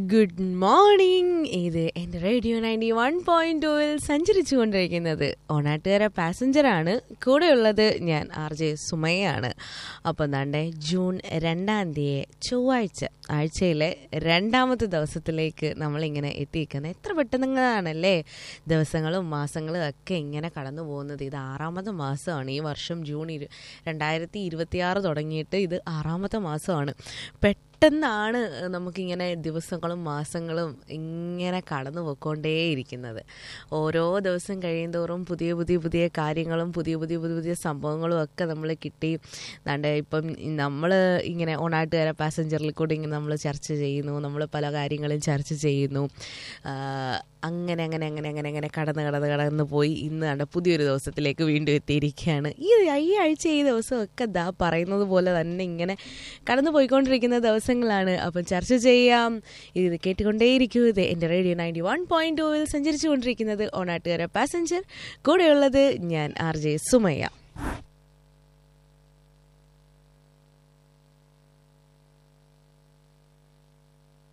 Good morning. ഇത് എൻ്റെ radio 91.2-ൽ സഞ്ചരിച്ചുകൊണ്ടിരിക്കുന്നത് Onattukara പാസഞ്ചറാണ്. കൂടെയുള്ളത് ഞാൻ RJ സുമയാണ്. അപ്പം ദാണ്ടെ ജൂൺ 2 ചൊവ്വാഴ്ച, ആഴ്ചയിലെ രണ്ടാമത്തെ ദിവസത്തിലേക്ക് നമ്മളിങ്ങനെ എത്തിയിരിക്കുന്നത്. എത്ര പെട്ടെന്നാണല്ലേ ദിവസങ്ങളും മാസങ്ങളും ഒക്കെ ഇങ്ങനെ കടന്നു പോകുന്നത്. ഇത് 6ാമത്തെ മാസമാണ്. ഈ വർഷം ജൂൺ 2026 തുടങ്ങിയിട്ട് ഇത് 6ാമത്തെ മാസമാണ്. പെട്ടെന്നാണ് നമുക്കിങ്ങനെ ദിവസങ്ങളും മാസങ്ങളും ഇങ്ങനെ കടന്നു പോയിക്കൊണ്ടേയിരിക്കുന്നത്. ഓരോ ദിവസം കഴിയുന്തോറും പുതിയ പുതിയ പുതിയ കാര്യങ്ങളും പുതിയ പുതിയ പുതിയ പുതിയ സംഭവങ്ങളും ഒക്കെ നമ്മൾ കിട്ടി. ദാണ്ടെ ഇപ്പം നമ്മൾ ഇങ്ങനെ ഓണാട്ടുകര പാസഞ്ചറിൽ കൂടി ഇങ്ങനെ നമ്മൾ ചർച്ച ചെയ്യുന്നു, നമ്മൾ പല കാര്യങ്ങളും ചർച്ച ചെയ്യുന്നു. അങ്ങനെ അങ്ങനെ അങ്ങനെ അങ്ങനെ അങ്ങനെ കടന്ന് പോയി ഇന്ന് കണ്ട പുതിയൊരു ദിവസത്തിലേക്ക് വീണ്ടും എത്തിയിരിക്കുകയാണ്. ഈ ആഴ്ച ഈ ദിവസമൊക്കെ പറയുന്നത് പോലെ തന്നെ ഇങ്ങനെ കടന്നു പോയിക്കൊണ്ടിരിക്കുന്ന ദിവസങ്ങളാണ്. അപ്പം ചർച്ച ചെയ്യാം, ഇത് കേട്ടുകൊണ്ടേയിരിക്കൂ. ഇത് എൻ്റെ റേഡിയോ 91.2-ൽ സഞ്ചരിച്ചു കൊണ്ടിരിക്കുന്നത് ഓണാട്ടുകര പാസഞ്ചർ. കൂടെയുള്ളത് ഞാൻ RJ സുമയ്യ.